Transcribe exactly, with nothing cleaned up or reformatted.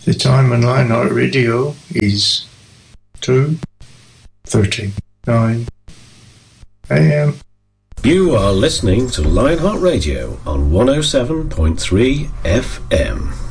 The time on Lionheart Radio is two thirty-nine a m. You are listening to Lionheart Radio on one oh seven point three F M.